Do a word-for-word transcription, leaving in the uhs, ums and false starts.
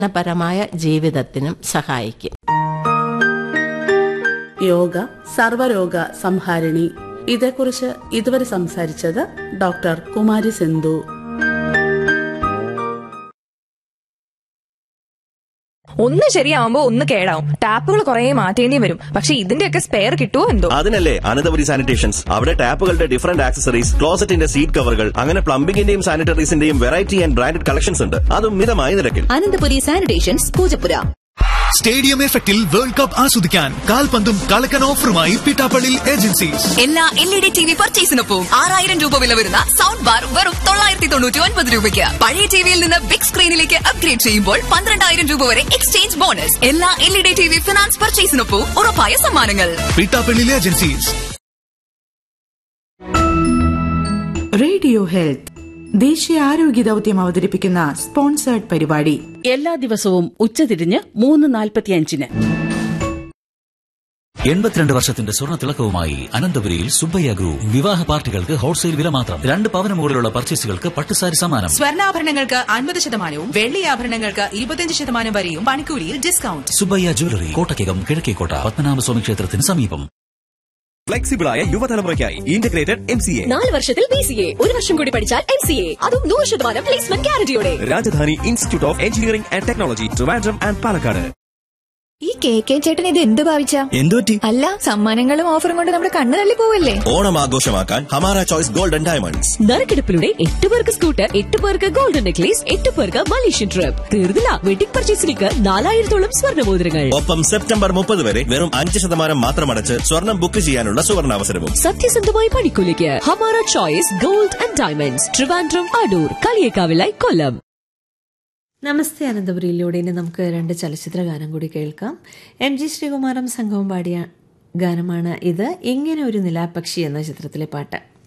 പരമായ ജീവിതത്തിനും സഹായിക്കും. യോഗ സർവരോഗ സംഹാരിണി. ഇതേക്കുറിച്ച് ഇതുവരെ സംസാരിച്ചത് ഡോക്ടർ കുമാരി സിന്ധു. ഒന്ന് ശരിയാവുമ്പോ ഒന്ന് കേടാവും. ടാപ്പുകൾ കുറെ മാറ്റേണ്ടി വരും. പക്ഷെ ഇതിന്റെയൊക്കെ സ്പെയർ കിട്ടുമോ എന്തോ. അതിനല്ലേ അനന്തപുരി സാനിറ്റേഷൻസ്. അവിടെ ടാപ്പുകളുടെ ഡിഫറന്റ് ആക്സസറീസ്, ക്ലോസറ്റിന്റെ സീറ്റ് കവറുകൾ, അങ്ങനെ പ്ലംബിംഗിന്റെയും സാനിറ്ററീസിന്റെയും വെറൈറ്റി ആൻഡ് ബ്രാൻഡഡ് കളക്ഷൻസ് ഉണ്ട്. അതും മിതമായ നിരക്കിൽ. അനന്തപുരി സാനിറ്റേഷൻസ്, പൂജപ്പുര. സ്റ്റേഡിയം എഫക്റ്റിൽ വേൾഡ് കപ്പ് ആസ്വദിക്കാൻ കാൽപന്തും കളക്കൻ ഓഫറുമായി പിട്ടാപ്പള്ളി ഏജൻസീസ്. എല്ലാ L E D T V പർച്ചേസിനൊപ്പം ആറായിരം രൂപ വില വരുന്ന സൗണ്ട് ബാർ വെറും തൊള്ളായിരത്തി തൊണ്ണൂറ്റി ഒൻപത് രൂപയ്ക്ക്. പഴയ ടിവിയിൽ നിന്ന് ബിഗ് സ്ക്രീനിലേക്ക് അപ്ഗ്രേഡ് ചെയ്യുമ്പോൾ പന്ത്രണ്ടായിരം രൂപ വരെ എക്സ്ചേഞ്ച് ബോണസ്. എല്ലാ L E D T V finance പർച്ചേസിനൊപ്പം ഉറപ്പായ സമ്മാനങ്ങൾ. പിട്ടാപ്പള്ളി ഏജൻസീസ്. റേഡിയോ ഹെൽത്ത് ദേശീയ ആരോഗ്യ ദൌത്യം അവതരിപ്പിക്കുന്ന സ്പോൺസേർഡ് പരിപാടി എല്ലാ ദിവസവും ഉച്ചതിരിഞ്ഞ് മൂന്ന് നാൽപ്പത്തിയഞ്ചിന്. എൺപത്തിരണ്ട് വർഷത്തിന്റെ സ്വർണ്ണ തിളക്കവുമായി അനന്തപുരിയിൽ സുബ്ബയ്യ ഗ്രൂപ്പ്. വിവാഹ പാർട്ടികൾക്ക് ഹോൾസെയിൽ വില മാത്രം. രണ്ട് പവന് മുകളിലുള്ള പർച്ചേസുകൾക്ക് പട്ടുസാരി സമ്മാനം. സ്വർണ്ണാഭരണങ്ങൾക്ക് അൻപത് ശതമാനവും വെള്ളിയാഭരണങ്ങൾക്ക് ഇരുപത്തിയഞ്ച് ശതമാനം വരെയും പണിക്കൂലിയിൽ ഡിസ്കൗണ്ട്. സുബ്ബയ്യ ജ്വല്ലറി, കോട്ടക്കകം, കിഴക്കേക്കോട്ട, പത്മനാഭസ്വാമി ക്ഷേത്രത്തിന് സമീപം. ഫ്ലെക്സിബിളായ യുവതലമുറയ്ക്കായി ഇന്റഗ്രേറ്റഡ് എം സി എ. നാല് വർഷത്തിൽ ബി സി എ, ഒരു വർഷം കൂടി പഠിച്ചാൽ എം സി എ, അതും നൂറ് ശതമാനം placement ഗ്യാരണ്ടിയോടെ. Rajdhani institute of engineering and technology, Trivandrum and Palakkad. ഈ കെ കെ ചേട്ടൻ ഇത് എന്ത് ഭാവിച്ച? എന്തുപറ്റി? അല്ല, സമ്മാനങ്ങളും ഓഫറും കൊണ്ട് നമ്മുടെ കണ്ണ് തള്ളി പോവല്ലേ. ഓണം ആഘോഷമാക്കാൻ ഹമാര ചോയ്സ് ഗോൾഡൻ ഡയമണ്ട്സ്. നറുക്കെടുപ്പിലൂടെ എട്ട് പേർക്ക് സ്കൂട്ടർ, എട്ട് പേർക്ക് ഗോൾഡൻ നെക്ലേസ്, എട്ട് പേർക്ക് മലേഷ്യൻ ട്രിപ്പ്. തീർന്നില്ല, വെഡിംഗ് പർച്ചേസിലേക്ക് നാലായിരത്തോളം സ്വർണ്ണമോതിരങ്ങൾ. ഒപ്പം സെപ്റ്റംബർ മുപ്പത് വരെ വെറും അഞ്ച് ശതമാനം മാത്രമടച്ച് സ്വർണം ബുക്ക് ചെയ്യാനുള്ള സുവർണാവസരവും. സത്യസന്ധമായ പണിക്കൂലിക്ക് Hamara choice gold and diamonds, Trivandrum, Adoor, കളിയേക്കാവിലായി, കൊല്ലം. നമസ്തേ അനന്തപുരിയിലൂടെ ഇനി നമുക്ക് രണ്ട് ചലച്ചിത്ര ഗാനം കൂടി കേൾക്കാം. എം ജി ശ്രീകുമാറും സംഘവും പാടിയ ഗാനമാണ് ഇത്. ഇങ്ങനെ ഒരു നിലാപക്ഷി എന്ന ചിത്രത്തിലെ പാട്ട്.